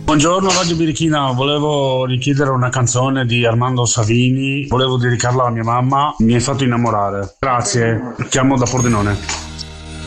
Buongiorno Radio Birichina, volevo richiedere una canzone di Armando Savini, volevo dedicarla alla mia mamma, mi hai fatto innamorare. Grazie, chiamo da Pordenone.